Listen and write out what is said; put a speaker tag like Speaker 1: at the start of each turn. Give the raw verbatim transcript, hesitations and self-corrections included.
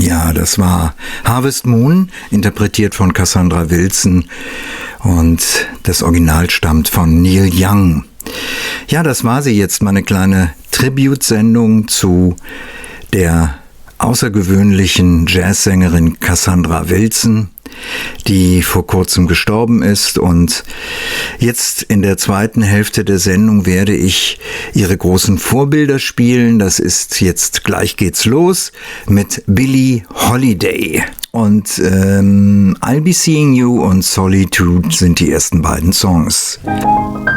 Speaker 1: Ja, das war Harvest Moon, interpretiert von Cassandra Wilson, und das Original stammt von Neil Young. Ja, das war sie jetzt, meine kleine Tribute-Sendung zu der außergewöhnlichen Jazzsängerin Cassandra Wilson, die vor kurzem gestorben ist, und jetzt in der zweiten Hälfte der Sendung werde ich ihre großen Vorbilder spielen. Das ist jetzt, gleich geht's los mit Billie Holiday, und ähm, I'll Be Seeing You und Solitude sind die ersten beiden Songs.